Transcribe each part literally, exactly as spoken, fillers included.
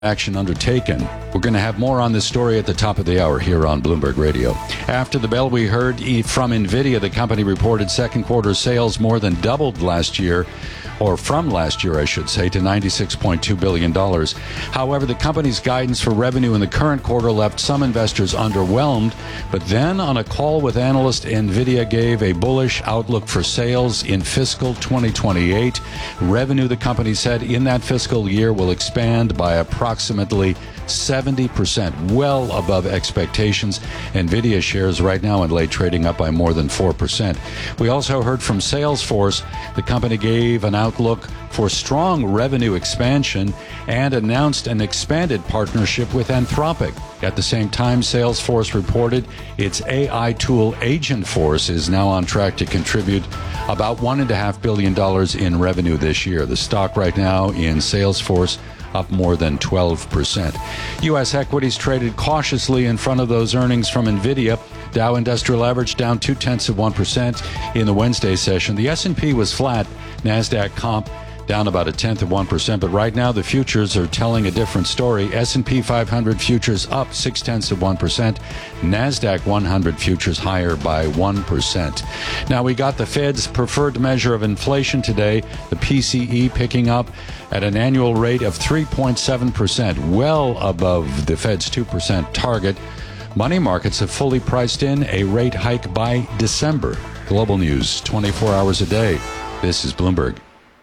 action undertaken. We're going to have more on this story at the top of the hour here on Bloomberg Radio. After the bell, we heard from NVIDIA. The company reported second quarter sales more than doubled last year, or from last year, I should say, to ninety-six point two billion dollars. However, the company's guidance for revenue in the current quarter left some investors underwhelmed. But then, on a call with analysts, NVIDIA gave a bullish outlook for sales in fiscal twenty twenty-eight. Revenue, the company said, in that fiscal year will expand by approximately seventy percent, well above expectations. NVIDIA shares right now in late trading up by more than four percent. We also heard from Salesforce. The company gave an outlook for strong revenue expansion and announced an expanded partnership with Anthropic. At the same time, Salesforce reported its A I tool Agentforce is now on track to contribute about one point five billion dollars in revenue this year. The stock right now in Salesforce up more than twelve percent. U S equities traded cautiously in front of those earnings from NVIDIA. Dow Industrial Average down two-tenths of one percent in the Wednesday session. The S and P was flat. NASDAQ comp down about a tenth of one percent. But right now, the futures are telling a different story. S and P five hundred futures up six-tenths of one percent. NASDAQ one hundred futures higher by one percent. Now, we got the Fed's preferred measure of inflation today, the P C E, picking up at an annual rate of three point seven percent, well above the Fed's two percent target. Money markets have fully priced in a rate hike by December. Global news, twenty-four hours a day. This is Bloomberg.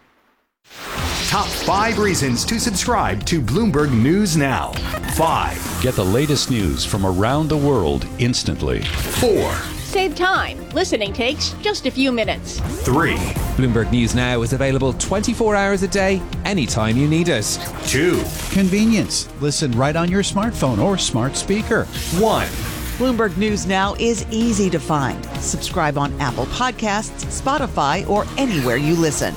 Top five reasons to subscribe to Bloomberg News Now. Five. Get the latest news from around the world instantly. Four. Save time. Listening takes just a few minutes. Three. Bloomberg News Now is available twenty-four hours a day, anytime you need it. Two. Convenience. Listen right on your smartphone or smart speaker. One. Bloomberg News Now is easy to find. Subscribe on Apple Podcasts, Spotify, or anywhere you listen.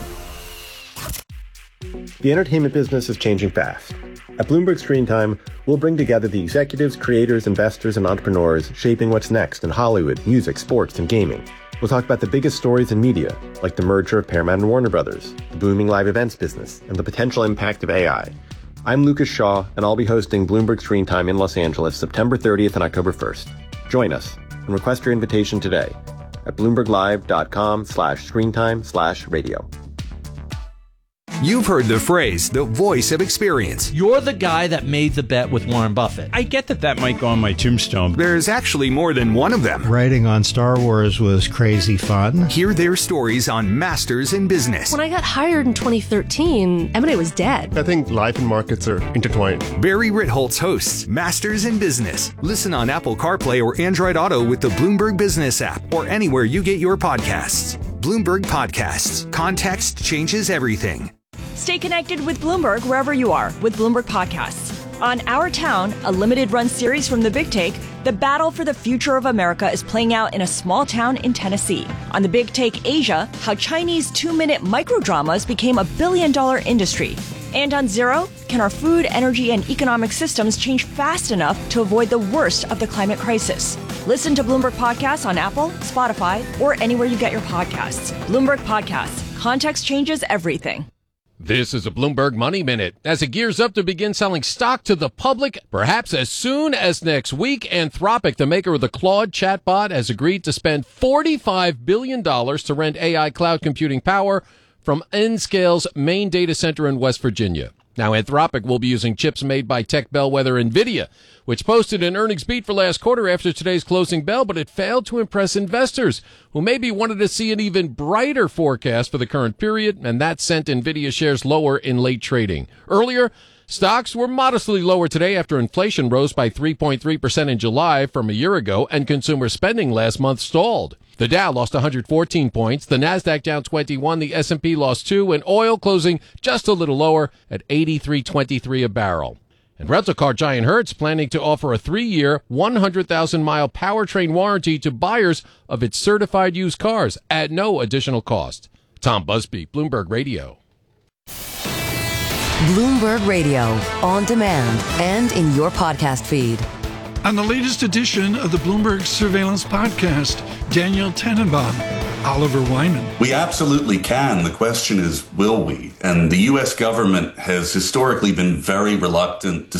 The entertainment business is changing fast. At Bloomberg Screen Time, we'll bring together the executives, creators, investors, and entrepreneurs shaping what's next in Hollywood, music, sports, and gaming. We'll talk about the biggest stories in media, like the merger of Paramount and Warner Brothers, the booming live events business, and the potential impact of A I. I'm Lucas Shaw, and I'll be hosting Bloomberg Screen Time in Los Angeles September thirtieth and October first. Join us and request your invitation today at bloomberglive.com slash screentime slash radio. You've heard the phrase, the voice of experience. You're the guy that made the bet with Warren Buffett. I get that that might go on my tombstone. There's actually more than one of them. Writing on Star Wars was crazy fun. Hear their stories on Masters in Business. When I got hired in twenty thirteen, M and A was dead. I think life and markets are intertwined. Barry Ritholtz hosts Masters in Business. Listen on Apple CarPlay or Android Auto with the Bloomberg Business app or anywhere you get your podcasts. Bloomberg Podcasts. Context changes everything. Stay connected with Bloomberg wherever you are with Bloomberg Podcasts. On Our Town, a limited-run series from The Big Take, the battle for the future of America is playing out in a small town in Tennessee. On The Big Take Asia, how Chinese two-minute microdramas became a billion-dollar industry. And on Zero, can our food, energy, and economic systems change fast enough to avoid the worst of the climate crisis? Listen to Bloomberg Podcasts on Apple, Spotify, or anywhere you get your podcasts. Bloomberg Podcasts. Context changes everything. This is a Bloomberg Money Minute. As it gears up to begin selling stock to the public, perhaps as soon as next week, Anthropic, the maker of the Claude chatbot, has agreed to spend forty-five billion dollars to rent A I cloud computing power from Nscale's main data center in West Virginia. Now, Anthropic will be using chips made by tech bellwether NVIDIA, which posted an earnings beat for last quarter after today's closing bell, but it failed to impress investors, who maybe wanted to see an even brighter forecast for the current period, and that sent NVIDIA shares lower in late trading. Earlier, stocks were modestly lower today after inflation rose by three point three percent in July from a year ago, and consumer spending last month stalled. The Dow lost one hundred fourteen points, the Nasdaq down twenty-one, the S and P lost two, and oil closing just a little lower at eighty-three twenty-three a barrel. And rental car giant Hertz planning to offer a three-year, one hundred thousand mile powertrain warranty to buyers of its certified used cars at no additional cost. Tom Busby, Bloomberg Radio. Bloomberg Radio, on demand and in your podcast feed. On the latest edition of the Bloomberg Surveillance Podcast, Daniel Tannenbaum. Oliver Wyman. We absolutely can. The question is, will we? And the U S government has historically been very reluctant to